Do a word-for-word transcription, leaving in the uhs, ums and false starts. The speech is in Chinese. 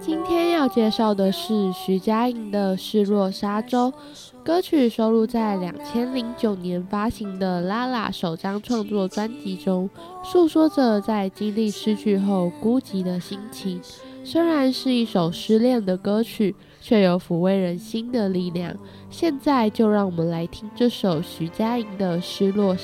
今天要介绍的是徐佳莹的《失落沙洲》，歌曲收录在两千零九年发行的《拉拉》首张创作专辑中，诉说着在经历失去后孤寂的心情。虽然是一首失恋的歌曲，却有抚慰人心的力量。现在就让我们来听这首徐佳莹的《失落